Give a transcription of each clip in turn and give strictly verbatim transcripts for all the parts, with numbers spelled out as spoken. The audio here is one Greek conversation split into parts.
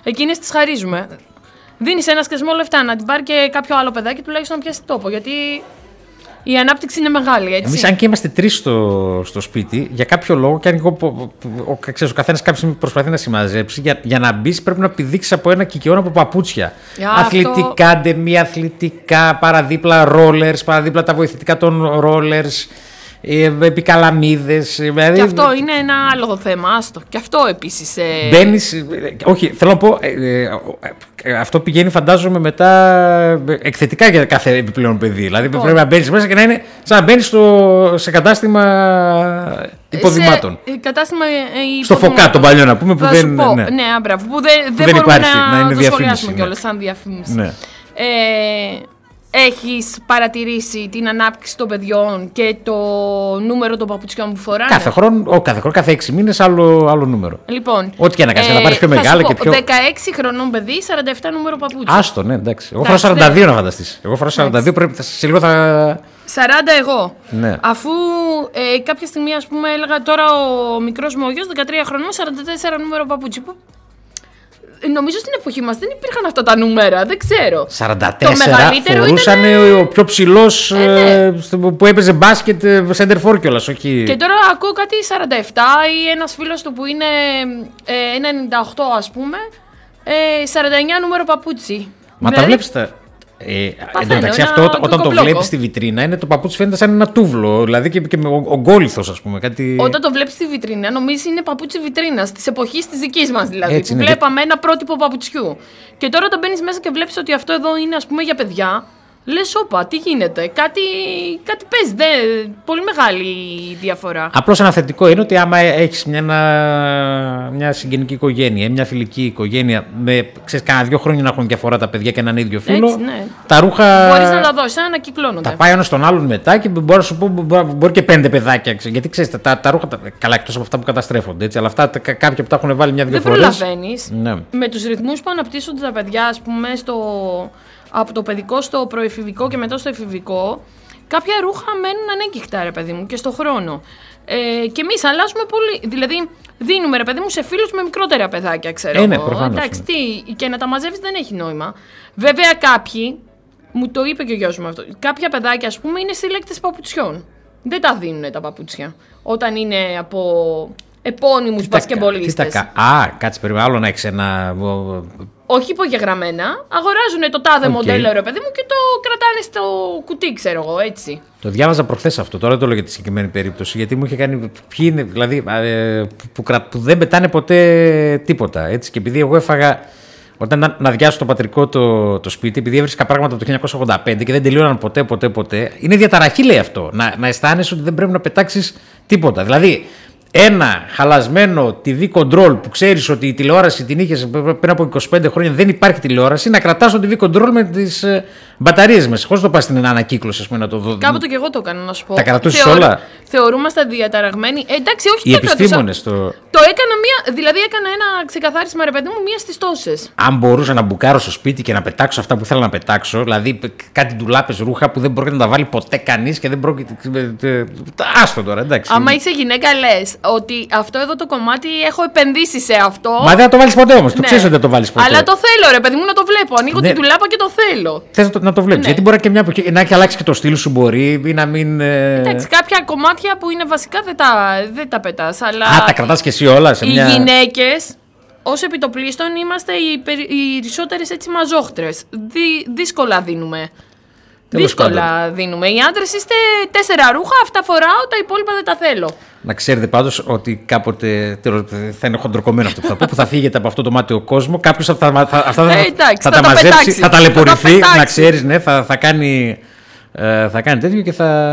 εκείνες τις χαρίζουμε. Δίνεις ένα σκασμό λεφτά να την πάρει και κάποιο άλλο παιδάκι τουλάχιστον να πιάσει τόπο. Γιατί η ανάπτυξη είναι μεγάλη, έτσι. Εμείς, αν και είμαστε τρεις στο, στο σπίτι, για κάποιο λόγο, και αν εγώ, ο, ο, ο καθένας κάποια στιγμή προσπαθεί να συμμαζέψει, για, για να μπει πρέπει να πηδήξεις από ένα κικαιώνα από παπούτσια. Για αθλητικά, αυτό... ντεμί, αθλητικά, παραδίπλα rollers, παραδίπλα τα βοηθητικά των rollers. Επικαλαμίδες. Δηλαδή... Και αυτό είναι ένα άλλο θέμα. Άστο. Και αυτό επίσης. Ε... Μπαίνεις. Όχι, θέλω να πω. Ε, ε, αυτό πηγαίνει, φαντάζομαι, μετά εκθετικά για κάθε επιπλέον παιδί. Δηλαδή oh. πρέπει να μπαίνεις μέσα και να είναι σαν να μπαίνεις σε κατάστημα υποδημάτων. Σε κατάστημα υποδημάτων. Στο Φωκά, τον παλιό να πούμε. Που δεν, ναι, ναι, ναι μπράβο, που δεν, που δεν, δεν μπορούμε υπάρχει, να, να είναι το σχολιάσουμε ναι. κιόλας σαν διαφήμιση. Ναι. Ε, Έχεις παρατηρήσει την ανάπτυξη των παιδιών και το νούμερο των παπουτσιών που φοράνε? Κάθε χρόνο, ό, κάθε, χρόνο, κάθε έξι μήνες άλλο, άλλο νούμερο. Λοιπόν, ό,τι και να κάνεις, ε, να πάρεις πιο μεγάλο και πιο. δεκαέξι χρονών παιδί, σαράντα επτά νούμερο παπούτσι. Άστο, ναι, εντάξει. Εγώ φοράω σαράντα δύο να φανταστείς. Εγώ φοράω σαράντα δύο, πρέπει, σε λίγο θα. σαράντα εγώ. Ναι. Αφού ε, κάποια στιγμή, ας πούμε, έλεγα τώρα ο μικρός μου ο γιος, δεκατρία χρονών, σαράντα τέσσερα νούμερο παπούτσι. Νομίζω στην εποχή μας δεν υπήρχαν αυτά τα νούμερα, δεν ξέρω. σαράντα τέσσερα φορούσαν ήταν... ο πιο ψηλός ε, ναι. που έπαιζε μπάσκετ, center for κιόλας, όχι... Και τώρα ακούω κάτι σαράντα επτά ή ένας φίλος του που είναι ε, ένα ενενήντα οκτώ ας πούμε, ε, σαράντα εννιά νούμερο παπούτσι. Μα δηλαδή... τα βλέπεις τα... Ε, εν τω μεταξύ, αυτό όταν, όταν το βλέπεις στη βιτρίνα, είναι το παπούτσι φαίνεται σαν ένα τούβλο. Δηλαδή και, και με ογκόλιθος, ας πούμε. Κάτι... Όταν το βλέπεις στη βιτρίνα, νομίζεις είναι παπούτσι βιτρίνας της εποχής της δικής μας δηλαδή. Έτσι, που ναι, βλέπαμε ένα πρότυπο παπουτσιού. Και τώρα όταν μπαίνεις μέσα και βλέπεις ότι αυτό εδώ είναι, ας πούμε, για παιδιά. Λες, όπα, τι γίνεται, κάτι, κάτι παίζει, δε, πολύ μεγάλη διαφορά. Απλώς ένα θετικό είναι ότι άμα έχεις μια, μια συγγενική οικογένεια, μια φιλική οικογένεια, με ξέρεις, κάνα δύο χρόνια να έχουν διαφορά τα παιδιά και έναν ίδιο φίλο, έτσι, ναι. τα ρούχα. Μπορείς να τα δώσεις, να ανακυκλώνονται. Τα πάει ο ένας στον άλλον μετά και μπορεί να σου πω, μπορεί και πέντε παιδάκια. Γιατί ξέρεις, τα, τα, τα ρούχα, τα, καλά εκτός από αυτά που καταστρέφονται, έτσι, αλλά αυτά τα, κάποια που τα έχουν βάλει μια-δύο φορές. Δεν προλαβαίνεις. Ναι. Με τους ρυθμούς που αναπτύσσονται τα παιδιά, ας πούμε, στο. Από το παιδικό στο προεφηβικό και μετά στο εφηβικό, κάποια ρούχα μένουν ανέγκυχτα, ρε παιδί μου, και στο χρόνο. Ε, και εμείς αλλάζουμε πολύ. Δηλαδή, δίνουμε, ρε παιδί μου, σε φίλους με μικρότερα παιδάκια, ξέρω εγώ. Ε, ναι, προφανώς. Εντάξει, τι, και να τα μαζεύεις δεν έχει νόημα. Βέβαια, κάποιοι, μου το είπε και ο γιος μου αυτό, κάποια παιδάκια, ας πούμε, είναι συλλέκτες παπουτσιών. Δεν τα δίνουν τα παπούτσια. Όταν είναι από επώνυμους μπασκεμπολίστες. Α, κάτσε περίπου, άλλο να έχεις ένα. Όχι υπογεγραμμένα, αγοράζουν το τάδε okay. μοντέλο, ρε παιδί μου, και το κρατάνε στο κουτί, ξέρω εγώ, έτσι. Το διάβαζα προχθές αυτό, τώρα δεν το λέω για τη συγκεκριμένη περίπτωση, γιατί μου είχε κάνει. Ποιοι είναι, δηλαδή, ε, που, που, που δεν πετάνε ποτέ τίποτα, έτσι. Και επειδή εγώ έφαγα. Όταν να, να διάσω το πατρικό το, το σπίτι, επειδή έβρισκα πράγματα από το χίλια εννιακόσια ογδόντα πέντε και δεν τελείωναν ποτέ, ποτέ, ποτέ, είναι διαταραχή, λέει αυτό. Να, να αισθάνεσαι ότι δεν πρέπει να πετάξεις τίποτα. Δηλαδή. Ένα χαλασμένο τι βι control που ξέρεις ότι η τηλεόραση την είχες πριν από είκοσι πέντε χρόνια, δεν υπάρχει τηλεόραση, να κρατάς το τι βι control με τις ε, μπαταρίες μέσα. Χωρίς να το πας στην ανακύκλωση, ας πούμε, να το δω. Κάποτε και εγώ το έκανα, να σου πω. Τα κρατούσες Θεωρ... όλα. Θεωρούμαστε διαταραγμένοι. Ε, εντάξει, όχι. Οι επιστήμονες το. Το έκανα μία. Δηλαδή, έκανα ένα ξεκαθάρισμα, ρε παιδί μου, μία στις τόσες. Αν μπορούσα να μπουκάρω στο σπίτι και να πετάξω αυτά που θέλω να πετάξω, δηλαδή κάτι ντουλάπες ρούχα που δεν πρόκειται να τα βάλει ποτέ κανείς και δεν πρόκειται. Άστο τώρα, εντάξει. Άμα είσαι γυναίκα, λες ότι αυτό εδώ το κομμάτι έχω επενδύσει σε αυτό. Μα δεν θα το βάλεις ποτέ όμως. Ναι. Το ξέρεις ότι δεν το βάλεις ποτέ. Αλλά το θέλω, ρε παιδί μου, να το βλέπω. Ανοίγω ναι. την τουλάπα και το θέλω. Θες να το βλέπεις. Ναι. Γιατί μπορεί και μια να έχει αλλάξει και το στυλ σου, μπορεί ή να μην. Εντάξει, κάποια κομμάτια που είναι βασικά δεν τα, δεν τα πετάς. Αλλά α, τα κρατάς και εσύ όλα σε μια. Οι γυναίκες, ως επιτοπλίστων, είμαστε οι, οι περισσότερες έτσι μαζόχτρες. Δυ, δύσκολα δίνουμε. Δύσκολα δίνουμε. Οι άντρες είστε τέσσερα ρούχα, αυτά φοράω, τα υπόλοιπα δεν τα θέλω. Να ξέρετε πάντως ότι κάποτε θα είναι χοντροκομμένο αυτό που θα πω, που θα φύγετε από αυτό το μάτιο κόσμο. Κάποιος θα, θα, θα, θα, ε, εντάξει, θα, θα τα, τα μαζέψει, θα ταλαιπωρηθεί, να ξέρεις, ναι, θα, θα, κάνει, ε, θα κάνει τέτοιο και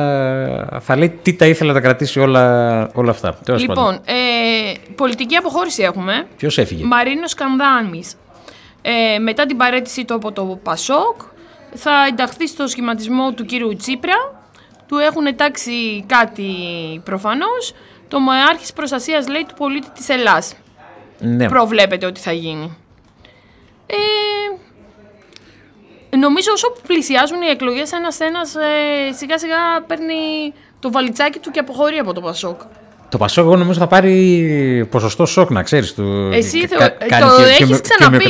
θα, θα λέει τι τα ήθελε να τα κρατήσει όλα, όλα αυτά. Λοιπόν, ε, πολιτική αποχώρηση έχουμε. Ποιος έφυγε? Μαρίνος Κανδάμης. Ε, μετά την παραίτησή του από το Πασόκ, θα ενταχθεί στο σχηματισμό του κύριου Τσίπρα. Του έχουν τάξει κάτι προφανώς. Το Μοεάρχης Προστασίας, λέει, του πολίτη της Ελλάς. Ναι. Προβλέπεται ότι θα γίνει. Ε, νομίζω όσο πλησιάζουν οι εκλογές, ένας-ένας ε, σιγά σιγά παίρνει το βαλιτσάκι του και αποχωρεί από το Πασόκ. Το Πασόκ εγώ νομίζω θα πάρει ποσοστό σοκ, να ξέρεις. Του... Εσύ κα, το, το έχεις ξαναπεί.